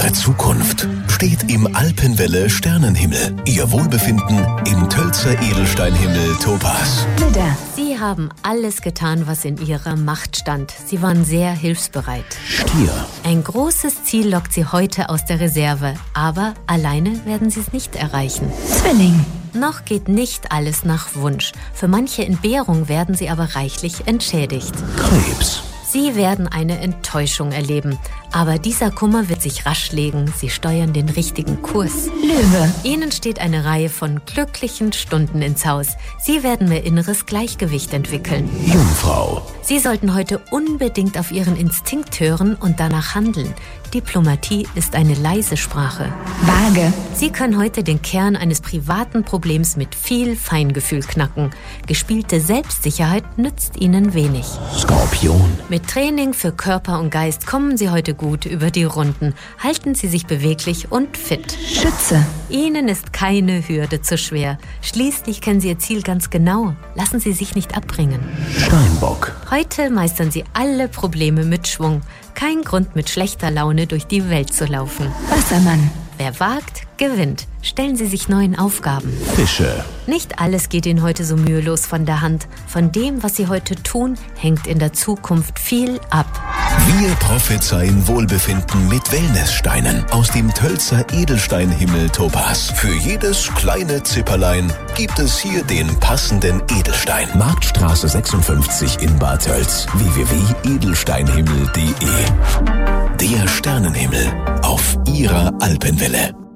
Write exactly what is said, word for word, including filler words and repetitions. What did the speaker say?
Ihre Zukunft steht im Alpenwelle Sternenhimmel. Ihr Wohlbefinden im Tölzer Edelsteinhimmel Topaz. Widder. Sie haben alles getan, was in ihrer Macht stand. Sie waren sehr hilfsbereit. Stier. Ein großes Ziel lockt Sie heute aus der Reserve, aber alleine werden Sie es nicht erreichen. Zwilling. Noch geht nicht alles nach Wunsch. Für manche Entbehrung werden Sie aber reichlich entschädigt. Krebs. Sie werden eine Enttäuschung erleben, aber dieser Kummer wird sich rasch legen. Sie steuern den richtigen Kurs. Löwe. Ihnen steht eine Reihe von glücklichen Stunden ins Haus. Sie werden mehr inneres Gleichgewicht entwickeln. Jungfrau. Sie sollten heute unbedingt auf Ihren Instinkt hören und danach handeln. Diplomatie ist eine leise Sprache. Waage. Sie können heute den Kern eines privaten Problems mit viel Feingefühl knacken. Gespielte Selbstsicherheit nützt Ihnen wenig. Skorpion. Mit Training für Körper und Geist kommen Sie heute gut über die Runden. Halten Sie sich beweglich und fit. Schütze. Ihnen ist keine Hürde zu schwer. Schließlich kennen Sie Ihr Ziel ganz genau. Lassen Sie sich nicht abbringen. Steinbock. Heute meistern Sie alle Probleme mit Schwung. Kein Grund, mit schlechter Laune durch die Welt zu laufen. Wassermann. Wer wagt, gewinnt. Stellen Sie sich neuen Aufgaben. Fische. Nicht alles geht Ihnen heute so mühelos von der Hand. Von dem, was Sie heute tun, hängt in der Zukunft viel ab. Wir prophezeien Wohlbefinden mit Wellnesssteinen aus dem Tölzer Edelsteinhimmel Topaz. Für jedes kleine Zipperlein gibt es hier den passenden Edelstein. Marktstraße sechsundfünfzig in Bad Tölz. w w w punkt edelsteinhimmel punkt de. Der Sternenhimmel auf Ihrer Alpenwelle.